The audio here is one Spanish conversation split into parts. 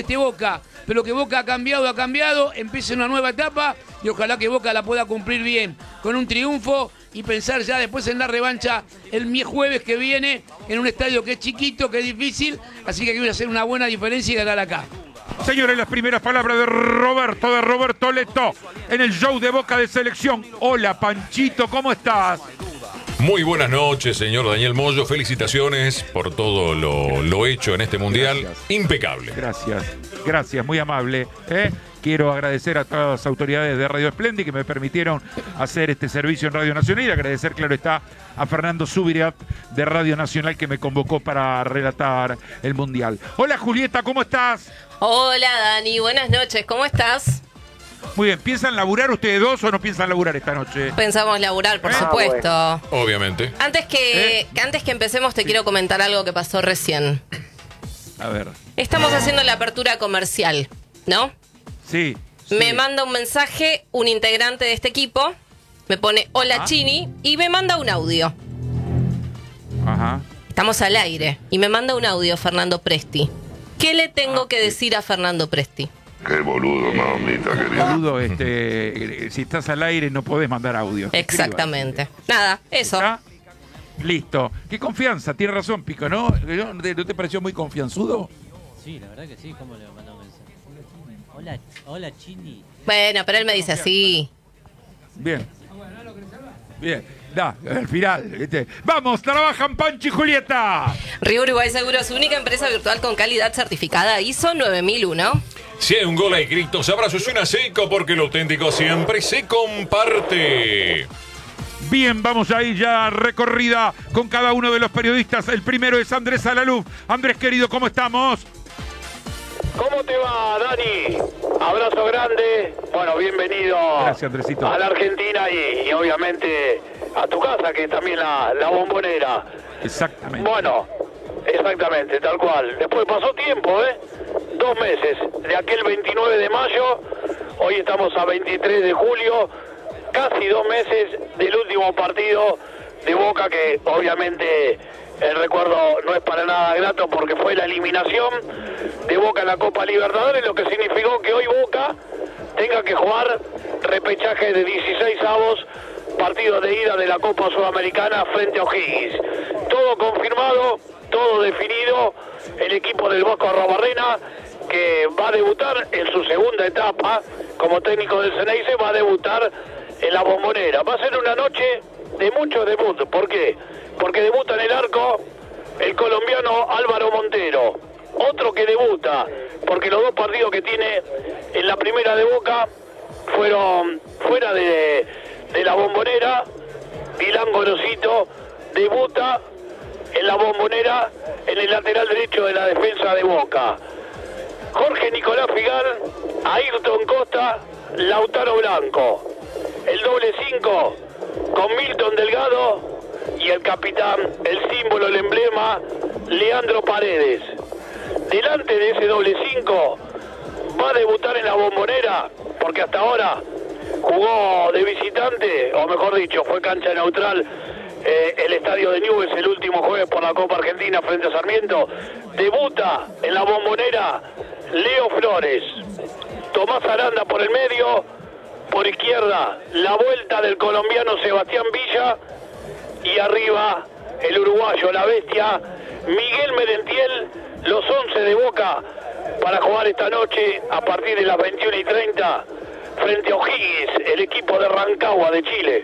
este Boca, pero que Boca ha cambiado, empieza una nueva etapa y ojalá que Boca la pueda cumplir bien, con un triunfo y pensar ya después en la revancha el jueves que viene en un estadio que es chiquito, que es difícil, así que hay que hacer una buena diferencia y ganar acá. Señores, las primeras palabras de Roberto Leto, en el show de Boca de Selección. Hola, Panchito, ¿cómo estás? Muy buenas noches, señor Daniel Moyo. Felicitaciones por todo lo hecho en este Mundial. Gracias. Impecable. Gracias, muy amable. Quiero agradecer a todas las autoridades de Radio Splendid que me permitieron hacer este servicio en Radio Nacional y agradecer, claro está, a Fernando Subiriat de Radio Nacional que me convocó para relatar el Mundial. Hola, Julieta, ¿cómo estás? Hola, Dani, buenas noches, ¿cómo estás? Muy bien, ¿piensan laburar ustedes dos o no piensan laburar esta noche? Pensamos laburar, por supuesto. Bueno. Obviamente. Antes que empecemos te quiero comentar algo que pasó recién. A ver. Estamos haciendo la apertura comercial, ¿no? Sí. Me manda un mensaje un integrante de este equipo, me pone hola Chini y me manda un audio. Ajá. Estamos al aire y me manda un audio Fernando Presti. ¿Qué le tengo que decir a Fernando Presti? Qué boludo, mamita querida. Boludo, si estás al aire no podés mandar audio. Exactamente. Nada, eso. ¿Está? Listo. Qué confianza, tiene razón, Pico, ¿no? ¿No te pareció muy confianzudo? Sí, la verdad que sí. ¿Cómo le mandó un mensaje? Hola, Chini. Bueno, pero él me dice así. Bien. Al final, ¿viste? ¡Vamos, trabajan Pancho y Julieta! Río Uruguay Seguros, su única empresa virtual con calidad certificada ISO 9001. Si hay un gol hay gritos, abrazos y una seco, porque lo auténtico siempre se comparte. Bien, vamos ahí ya recorrida con cada uno de los periodistas. El primero es Andrés Alaluf. Andrés, querido, ¿cómo estamos? ¿Cómo te va, Dani? Abrazo grande. Bueno, bienvenido. Gracias, Andresito. A la Argentina y obviamente a tu casa, que es también la Bombonera. Exactamente. Bueno, exactamente, tal cual. Después pasó tiempo, 2 meses. De aquel 29 de mayo, hoy estamos a 23 de julio. Casi 2 meses del último partido de Boca, que obviamente el recuerdo no es para nada grato porque fue la eliminación de Boca en la Copa Libertadores, lo que significó que hoy Boca tenga que jugar repechaje de 16avos, partido de ida de la Copa Sudamericana frente a O'Higgins. Todo confirmado, todo definido. El equipo del Vasco Arrobarrena, que va a debutar en su segunda etapa como técnico del Ceneice, va a debutar en la Bombonera. Va a ser una noche de muchos debuts. ¿Por qué? Porque debuta en el arco el colombiano Álvaro Montero. Otro que debuta, porque los 2 partidos que tiene en la primera de Boca fueron fuera de la Bombonera. Dylan Gorosito debuta en la Bombonera en el lateral derecho de la defensa de Boca. Jorge Nicolás Figal, Ayrton Costa, Lautaro Blanco. El doble 5 con Milton Delgado y el capitán, el símbolo, el emblema, Leandro Paredes. Delante de ese doble 5 va a debutar en la Bombonera, porque hasta ahora jugó de visitante, o mejor dicho, fue cancha neutral, el estadio de Newell's el último jueves por la Copa Argentina frente a Sarmiento. Debuta en la Bombonera Leo Flores. Tomás Aranda por el medio, por izquierda la vuelta del colombiano Sebastián Villa y arriba el uruguayo, la bestia, Miguel Merentiel. Los 11 de Boca para jugar esta noche a partir de las 21:30 frente a O'Higgins, el equipo de Rancagua de Chile.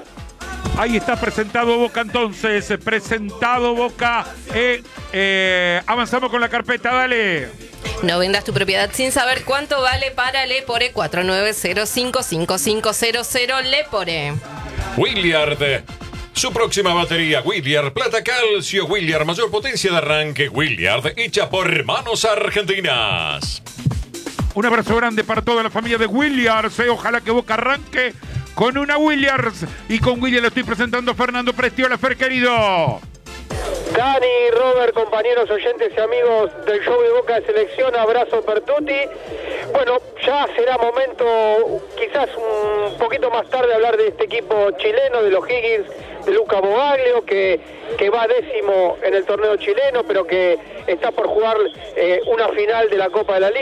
Ahí está presentado Boca entonces, presentado Boca. Avanzamos con la carpeta, dale. No vendas tu propiedad sin saber cuánto vale para Lepore. 49055500 Lepore. Williard. Su próxima batería, Williard Plata Calcio, Williard mayor potencia de arranque, Williard hecha por manos argentinas. Un abrazo grande para toda la familia de Williards. Ojalá que Boca arranque con una Williards. Y con Williards le estoy presentando a Fernando Presti. Hola, Fer, querido. Dani, Robert, compañeros, oyentes y amigos del show de Boca de Selección, abrazo per tutti. Bueno, ya será momento, quizás un poquito más tarde, hablar de este equipo chileno, de los Higgins, de Luca Bogaglio, que va 10º en el torneo chileno, pero que está por jugar una final de la Copa de la Liga.